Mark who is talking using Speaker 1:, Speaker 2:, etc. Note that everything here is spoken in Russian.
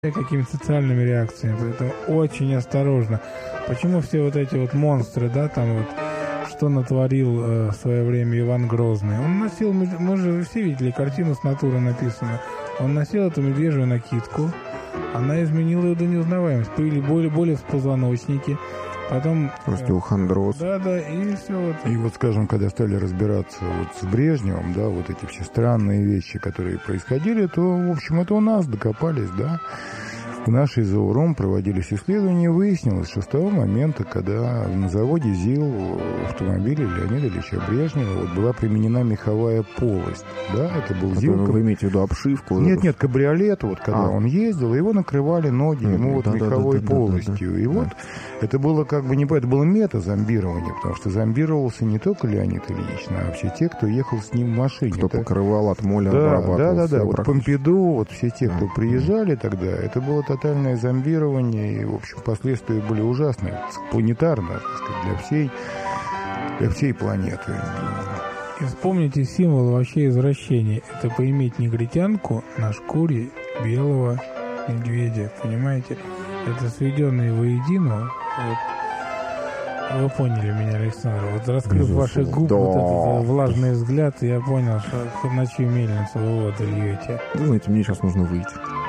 Speaker 1: какими-то социальными реакциями, поэтому очень осторожно. Почему все вот эти вот монстры, да, там вот, что натворил в свое время Иван Грозный? Он носил, мы же все видели, картину с натуры написано, он носил эту медвежью накидку, она изменила его до неузнаваемости, были боли в позвоночнике, потом...
Speaker 2: Остеохондроз.
Speaker 1: Да, и все вот.
Speaker 3: И вот, скажем, когда стали разбираться вот с Брежневым, да, вот эти все странные вещи, которые происходили, то, в общем, это у нас докопались, да. В нашей ЗАУРОМ проводились исследования, и выяснилось, что с того момента, когда на заводе ЗИЛ в автомобиле Леонида Ильича Брежнева вот была применена меховая полость, да, это был ЗИЛ.
Speaker 2: Вы имеете в виду обшивку?
Speaker 3: Нет, кабриолет, вот когда он ездил, его накрывали ноги ему вот меховой полостью. И вот это было как бы это было мета-зомбирование, потому что зомбировался не только Леонид Ильич, но вообще те, кто ехал с ним в машине.
Speaker 2: Кто покрывал от моля, обрабатывал.
Speaker 3: Да. Вот Помпиду, вот все те, кто приезжали тогда, это было тотальное зомбирование, и, в общем, последствия были ужасные, планетарно, так сказать, для всей планеты.
Speaker 1: И вспомните символ вообще извращения. Это поиметь негритянку на шкуре белого медведя, понимаете? Это сведенные воедино. Вот. Вы поняли меня, Александр. Вот раскрыв ваши губы, вот этот влажный взгляд, я понял, что на чью мельницу вы воду льете.
Speaker 2: Вы знаете, мне сейчас нужно выйти.